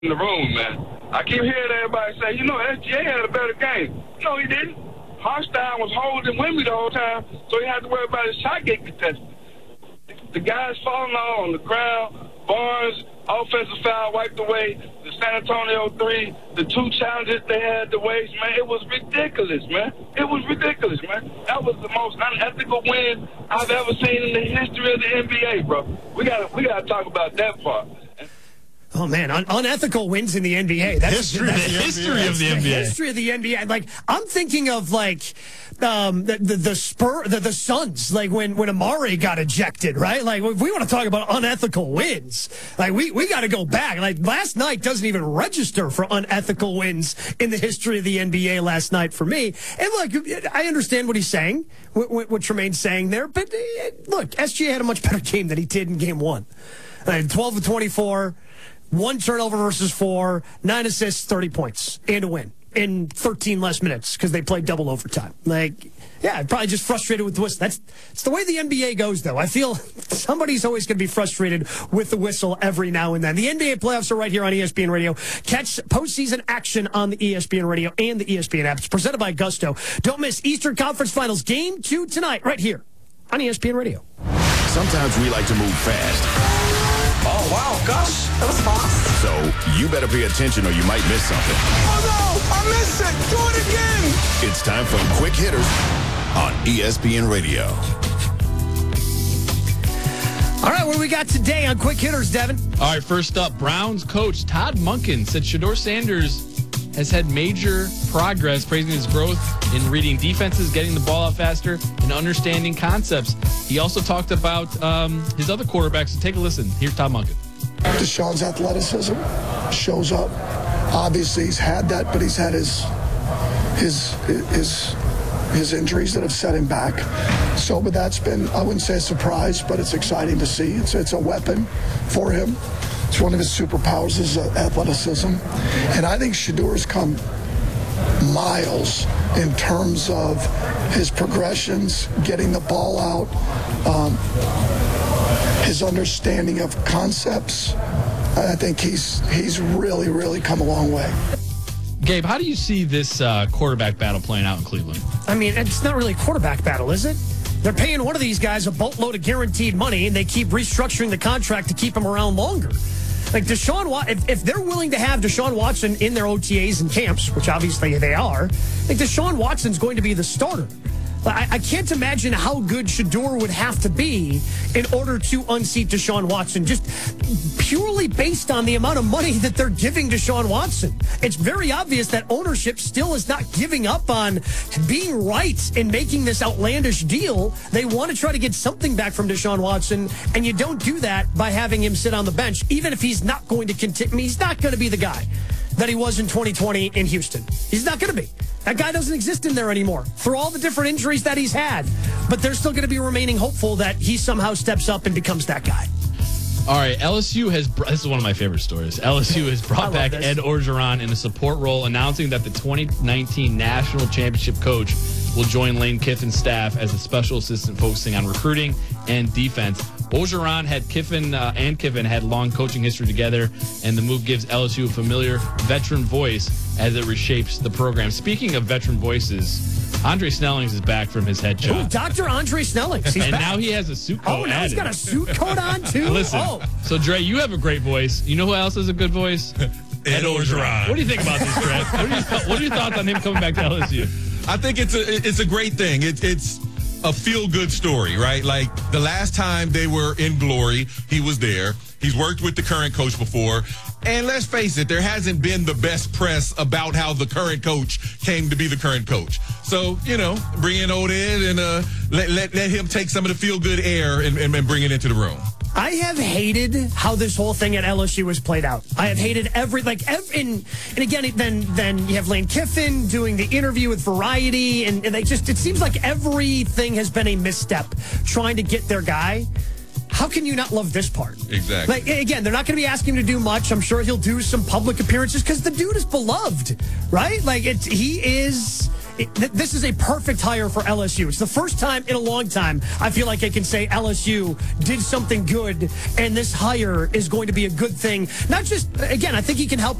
in the room, man. I keep hearing everybody say, SGA had a better game. No, he didn't. Hartenstein was holding Wemby the whole time, so he had to worry about his shot getting contested. The guys falling on the ground, Barnes, offensive foul wiped away, the San Antonio 3, the 2 challenges they had to waste, man, it was ridiculous, man. It was ridiculous, man. That was the most unethical win I've ever seen in the history of the NBA, bro. We gotta talk about that part. Oh, man, unethical wins in the NBA. That's history of the NBA. History of the NBA. Like, I'm thinking of, like, the Suns, like, when Amari got ejected, right? Like, if we want to talk about unethical wins, like, we got to go back. Like, last night doesn't even register for unethical wins in the history of the NBA last night for me. And, look, I understand what he's saying, what Tremaine's saying there, but, look, SGA had a much better game than he did in Game 1. 12 of 24. 1 turnover versus 4, 9 assists, 30 points, and a win in 13 less minutes because they played double overtime. Like, yeah, probably just frustrated with the whistle. That's the way the NBA goes, though. I feel somebody's always going to be frustrated with the whistle every now and then. The NBA playoffs are right here on ESPN Radio. Catch postseason action on the ESPN Radio and the ESPN app. It's presented by Gusto. Don't miss Eastern Conference Finals Game 2 tonight right here on ESPN Radio. Sometimes we like to move fast. Oh, wow, Gus, that was fast. So you better pay attention or you might miss something. Oh, no, I missed it. Do it again. It's time for Quick Hitters on ESPN Radio. All right, what do we got today on Quick Hitters, Devin? All right, first up, Browns coach Todd Monken said Shedeur Sanders has had major progress, praising his growth in reading defenses, getting the ball out faster, and understanding concepts. He also talked about his other quarterbacks. So take a listen. Here's Todd Monken. Deshaun's athleticism shows up. Obviously, he's had that, but he's had his injuries that have set him back. So, but that's been, I wouldn't say a surprise, but it's exciting to see. It's a weapon for him. It's one of his superpowers is athleticism. And I think Shedeur's come miles in terms of his progressions, getting the ball out, his understanding of concepts. I think he's really, really come a long way. Gabe, how do you see this quarterback battle playing out in Cleveland? I mean, it's not really a quarterback battle, is it? They're paying one of these guys a boatload of guaranteed money, and they keep restructuring the contract to keep him around longer. Like Deshaun Watson, if they're willing to have Deshaun Watson in their OTAs and camps, which obviously they are, like Deshaun Watson's going to be the starter. I can't imagine how good Shedeur would have to be in order to unseat Deshaun Watson, just purely based on the amount of money that they're giving Deshaun Watson. It's very obvious that ownership still is not giving up on being right in making this outlandish deal. They want to try to get something back from Deshaun Watson, and you don't do that by having him sit on the bench, even if he's not going to continue. He's not going to be the guy that he was in 2020 in Houston. He's not going to be. That guy doesn't exist in there anymore through all the different injuries that he's had. But they're still going to be remaining hopeful that he somehow steps up and becomes that guy. All right, LSU has, this is one of my favorite stories. LSU has brought back Ed Orgeron in a support role, announcing that the 2019 National Championship coach will join Lane Kiffin's staff as a special assistant focusing on recruiting and defense. Orgeron had Kiffin and Kiffin had long coaching history together, and the move gives LSU a familiar veteran voice as it reshapes the program. Speaking of veteran voices, Andre Snellings is back from his head job. Oh, Dr. Andre Snellings. He's and back. Now he has a suit coat. Oh, now added. He's got a suit coat on, too? Listen, oh. So, Dre, you have a great voice. You know who else has a good voice? Ed Orgeron. What do you think about this, Dre? What are your thoughts on him coming back to LSU? I think it's a great thing. It's a feel-good story, right? Like, the last time they were in glory, he was there. He's worked with the current coach before. And let's face it, there hasn't been the best press about how the current coach came to be the current coach. So, bring in old Ed and let him take some of the feel-good air and bring it into the room. I have hated how this whole thing at LSU was played out. I have hated and again, then you have Lane Kiffin doing the interview with Variety, and it seems like everything has been a misstep trying to get their guy. How can you not love this part? Exactly. Like, again, they're not going to be asking him to do much. I'm sure he'll do some public appearances because the dude is beloved, right? Like, he is this is a perfect hire for LSU. It's the first time in a long time I feel like I can say LSU did something good, and this hire is going to be a good thing. Not just, again, I think he can help